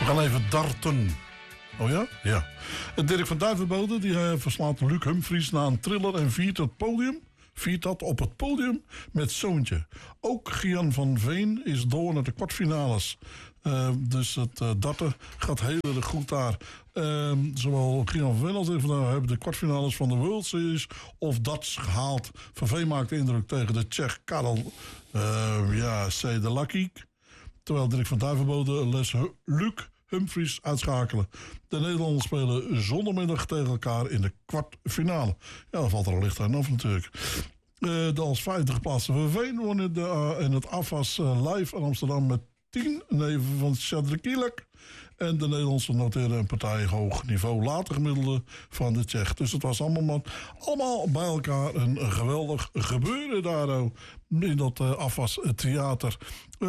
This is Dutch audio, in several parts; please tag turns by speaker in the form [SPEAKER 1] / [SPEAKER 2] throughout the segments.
[SPEAKER 1] gaan even darten. Oh ja? Ja. Dirk van Duivenbode die verslaat Luc Humphries na een thriller en viert dat op het podium met Zoontje. Ook Gian van Veen is door naar de kwartfinales. Dus het darten gaat heel erg goed daar. Zowel Gian van Veen als Dirk van Duiven hebben de kwartfinales van de World Series of darts gehaald. Van Veen maakt indruk tegen de Tsjech Karel Sedelakic. Terwijl Dirk van Duivenbode Luc Humphries uitschakelen. De Nederlanders spelen zondagmiddag tegen elkaar in de kwartfinale. Ja, dat valt er al licht aan af natuurlijk. De als 50 geplaatste VV won in het AFAS live in Amsterdam met 10 neven van Shadrikilek. En de Nederlandse noteerde een partij hoog niveau later gemiddelde van de Tsjech. Dus het was allemaal bij elkaar een geweldig gebeuren daar in dat AFAS theater.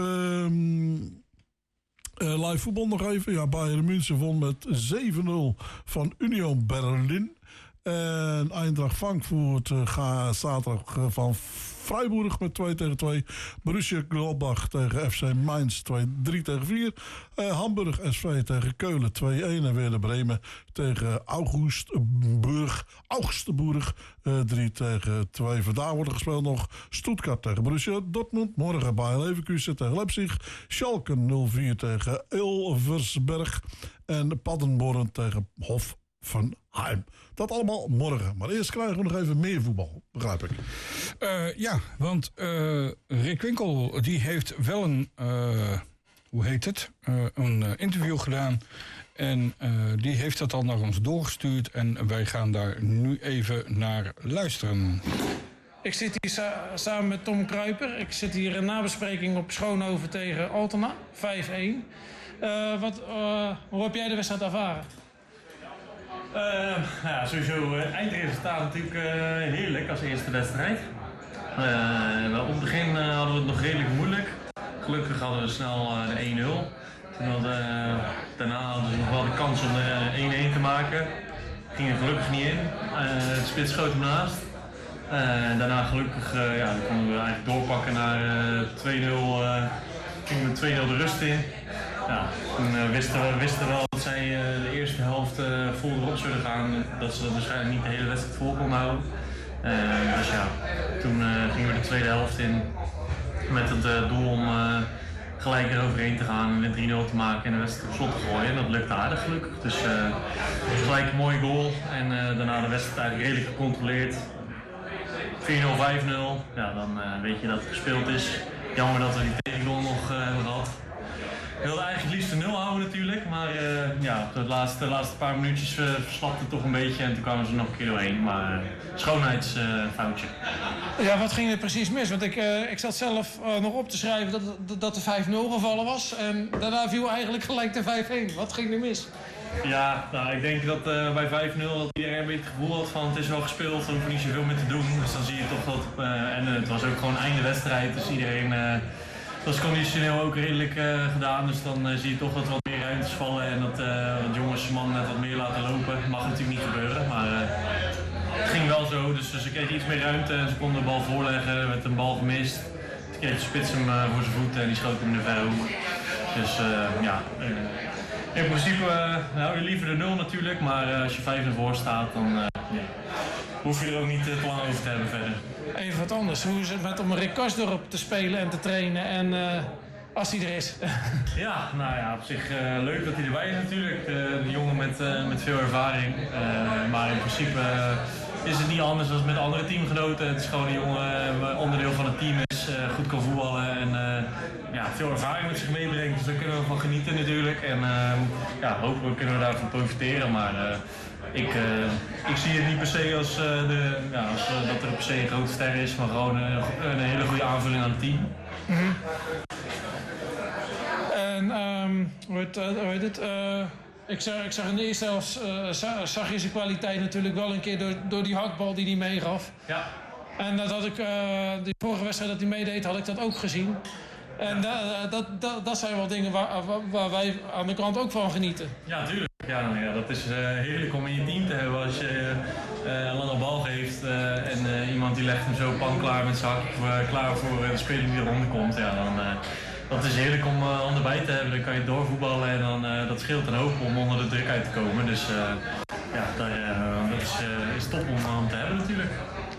[SPEAKER 1] Live voetbal nog even. Ja, Bayern München won met 7-0 van Union Berlin. En Eintracht Frankfurt gaat zaterdag van Freiburg met 2-2. Borussia Gladbach tegen FC Mainz 3-4. Hamburg SV tegen Keulen 2-1. En Werder Bremen tegen Augsburg 3-2. Vandaag wordt er gespeeld nog Stuttgart tegen Borussia Dortmund. Morgen Bayer Leverkusen tegen Leipzig. Schalke 0-4 tegen Elversberg. En Paderborn tegen Hoffenheim. Dat allemaal morgen. Maar eerst krijgen we nog even meer voetbal, begrijp ik.
[SPEAKER 2] Ja, want Rick Winkel die heeft wel een, een interview gedaan. En die heeft dat al naar ons doorgestuurd. En wij gaan daar nu even naar luisteren.
[SPEAKER 3] Ik zit hier samen met Tom Kruiper. Ik zit hier in nabespreking op Schoonhoven tegen Altena, 5-1. Hoe heb jij de wedstrijd ervaren?
[SPEAKER 4] Sowieso eindresultaat natuurlijk heerlijk als eerste wedstrijd. Op het begin hadden we het nog redelijk moeilijk. Gelukkig hadden we snel de 1-0. Daarna hadden we nog wel de kans om de 1-1 te maken. Ging er gelukkig niet in. Het spits schoot hem naast. Daarna gelukkig konden we eigenlijk doorpakken naar 2-0. Gingen we 2-0 de rust in. Ja, toen wisten we wel dat zij de eerste helft vol erop zullen gaan. Dat ze dat waarschijnlijk niet de hele wedstrijd vol konden houden. Dus ja, toen gingen we de tweede helft in met het doel om gelijk eroverheen te gaan en 3-0 te maken en de wedstrijd op slot te gooien. En dat lukte aardig gelukkig. Dus gelijk een mooie goal en daarna de wedstrijd eigenlijk redelijk gecontroleerd. 4-0, 5-0, ja, dan weet je dat het gespeeld is. Jammer dat we die tegengoal nog hebben gehad. Ik wilde eigenlijk liefst de 0 houden natuurlijk, maar de laatste paar minuutjes verslapte het toch een beetje en toen kwamen ze nog een keer doorheen. Maar schoonheidsfoutje.
[SPEAKER 3] Ja, wat ging er precies mis? Want ik zat zelf nog op te schrijven dat de 5-0 gevallen was en daarna viel eigenlijk gelijk de 5-1. Wat ging er mis?
[SPEAKER 4] Ja, nou, ik denk dat bij 5-0 dat iedereen een beetje het gevoel had van het is wel gespeeld, er hoeft niet zoveel meer te doen. Dus dan zie je toch dat, en het was ook gewoon einde wedstrijd, dus iedereen... Dat is conditioneel ook redelijk gedaan, dus dan zie je toch dat er wat meer ruimtes vallen en dat jongens man net wat meer laten lopen. Dat mag natuurlijk niet gebeuren, maar het ging wel zo. Dus ze kregen iets meer ruimte en ze konden de bal voorleggen, er werd een bal gemist. Toen kreeg de spits hem voor zijn voeten en die schoot hem in de verre hoek. Dus in principe hou je liever de 0 natuurlijk, maar als je 5 ervoor staat dan hoef je er ook niet te lang over te hebben verder.
[SPEAKER 3] Even wat anders. Hoe is het met om Rick Karsdorp te spelen en te trainen en als hij er is?
[SPEAKER 4] Ja, nou ja, op zich leuk dat hij erbij is natuurlijk. De jongen met veel ervaring. Maar in principe is het niet anders dan met andere teamgenoten. Het is gewoon een jongen onderdeel van het team is, goed kan voetballen en veel ervaring met zich meebrengt. Dus daar kunnen we van genieten natuurlijk. En hopelijk kunnen we daarvan profiteren. Maar ik zie het niet per se als, dat er per se een grote ster is, maar gewoon een hele goede aanvulling aan het team.
[SPEAKER 3] Mm-hmm. En ik zag in de eerste helft, zag je zijn kwaliteit natuurlijk wel een keer door die hakbal die hij meegaf.
[SPEAKER 4] Ja.
[SPEAKER 3] En dat had ik, de vorige wedstrijd dat hij meedeed, had ik dat ook gezien. En dat zijn wel dingen waar wij aan de kant ook van genieten. Ja, tuurlijk.
[SPEAKER 4] Ja, dat is heerlijk om in je team te hebben als je een lange bal geeft en iemand die legt hem zo pan klaar met zijn hak klaar voor de speler die eronder komt. Ja, dat is heerlijk om erbij te hebben. Dan kan je doorvoetballen en dan, dat scheelt een hoop om onder de druk uit te komen. Dus dat is top om te hebben natuurlijk.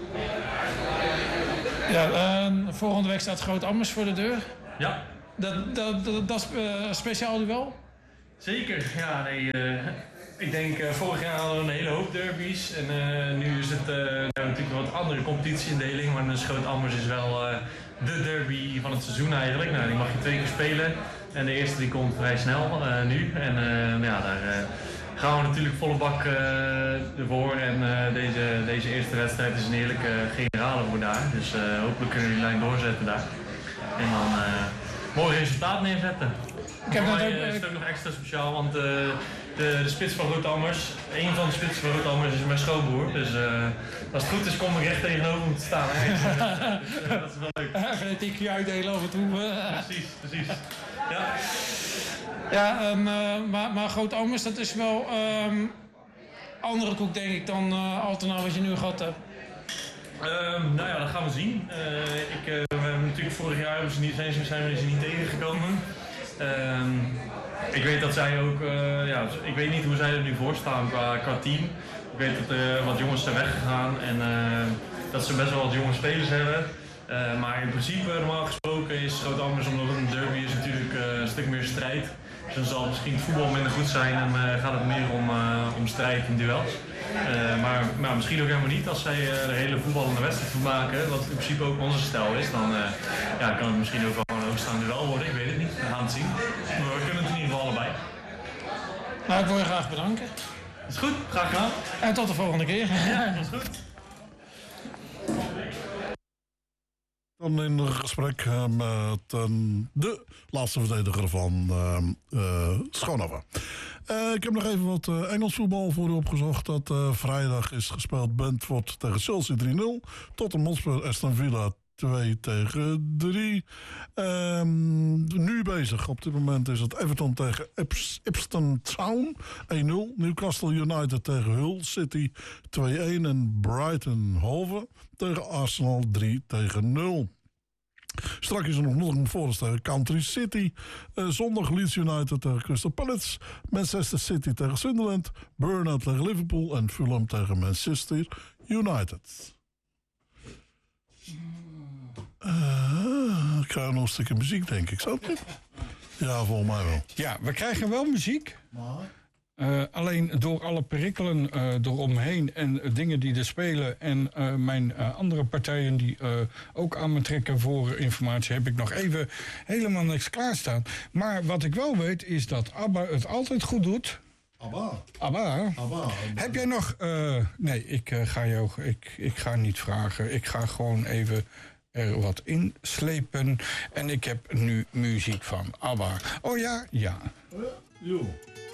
[SPEAKER 3] Ja, volgende week staat Groot Ammers voor de deur.
[SPEAKER 4] Ja.
[SPEAKER 3] Dat is speciaal duel?
[SPEAKER 4] Zeker, ja. Nee, ik denk vorig jaar hadden we een hele hoop derbies. En nu is het natuurlijk een wat andere competitieindeling. Maar dus Groot Ammers is wel de derby van het seizoen eigenlijk. Nou, die mag je 2 keer spelen. En de eerste die komt vrij snel nu. En daar gaan we natuurlijk volle bak ervoor. En deze eerste wedstrijd is een heerlijke generale voor daar. Dus hopelijk kunnen we die lijn doorzetten daar. En dan mooi resultaat neerzetten. Voor mij is het ook nog extra speciaal, want de spits van Groot Ammers, een van de spitsen van Groot Ammers is mijn schoonbroer. Dus als het goed is, kom ik recht tegenover hem te staan. Dat is wel leuk.
[SPEAKER 3] Even een tikje uitdelen af en toe.
[SPEAKER 4] Precies. Ja.
[SPEAKER 3] Ja, maar Groot Ammers, dat is wel andere koek denk ik dan Altena wat je nu gehad hebt.
[SPEAKER 4] Nou ja, dat gaan we zien. We hebben natuurlijk vorig jaar zijn we ze niet tegengekomen. Ik weet dat zij ook, ik weet niet hoe zij er nu voor staan qua team. Ik weet dat er wat jongens zijn weggegaan en dat ze best wel wat jonge spelers hebben. Maar in principe, normaal gesproken, is Groot Ammers, omdat het een derby is, natuurlijk een stuk meer strijd. Dus dan zal misschien het voetbal minder goed zijn en gaat het meer om strijd en duels. Maar misschien ook helemaal niet. Als zij de hele voetballende wedstrijd van maken, wat in principe ook onze stijl is, dan kan het misschien ook wel een hoogstaand duel worden. Ik weet het niet, we gaan het zien. Maar we kunnen het in ieder geval allebei.
[SPEAKER 3] Nou, ik wil je graag bedanken.
[SPEAKER 4] Dat is goed, graag gedaan.
[SPEAKER 3] En tot de volgende keer.
[SPEAKER 4] Ja, dat is goed.
[SPEAKER 1] Dan in gesprek met de laatste verdediger van Schoonover. Ik heb nog even wat Engels voetbal voor u opgezocht. Dat vrijdag is gespeeld Brentford tegen Chelsea 3-0. Tottenham Hotspur Aston Villa 2-3. Nu bezig. Op dit moment is het Everton tegen Ipswich Town 1-0. Newcastle United tegen Hull City 2-1. En Brighton Hove tegen Arsenal 3-0. Straks is er nog Nottingham Forest tegen Country City. Zondag Leeds United tegen Crystal Palace. Manchester City tegen Sunderland. Burnley tegen Liverpool. En Fulham tegen Manchester United. Ik krijg nog een stukje muziek, denk ik. Zo? Ja, volgens mij wel.
[SPEAKER 2] Ja, we krijgen wel muziek. Alleen door alle perikelen eromheen en dingen die er spelen en mijn andere partijen die ook aan me trekken voor informatie, heb ik nog even helemaal niks klaarstaan. Maar wat ik wel weet is dat ABBA het altijd goed doet. ABBA. Heb jij nog... nee, ik ga niet vragen. Ik ga gewoon even er wat in slepen. En ik heb nu muziek van ABBA. Oh ja? Ja.
[SPEAKER 1] Jo.